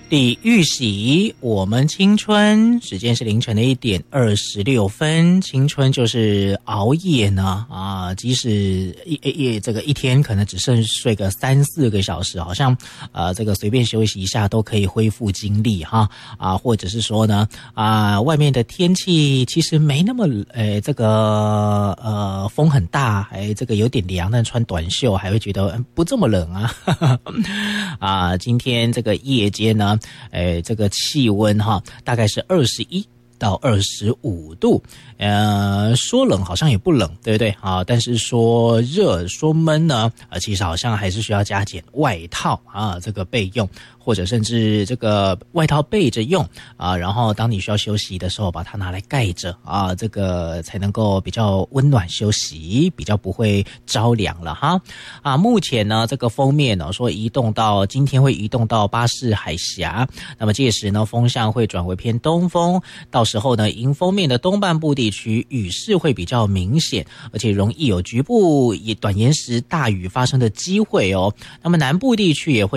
李玉玺，我们青春，时间是凌晨的1点26分。青春就是熬夜呢即使这个一天可能只剩睡个3-4个小时，好像这个随便休息一下都可以恢复精力或者是说呢外面的天气其实没那么这个风很大，这个有点凉，但穿短袖还会觉得不这么冷今天这个夜间呢这个气温大概是21到25度，说冷好像也不冷，对不对但是说热说闷呢其实好像还是需要加减外套这个备用，或者甚至这个外套备着用然后当你需要休息的时候把它拿来盖着这个才能够比较温暖休息，比较不会着凉了目前呢这个锋面呢说今天会移动到巴士海峡，那么届时呢风向会转为偏东风，到时候呢迎风面的东半部地区雨势会比较明显，而且容易有局部短延时大雨发生的机会那么南部地区也会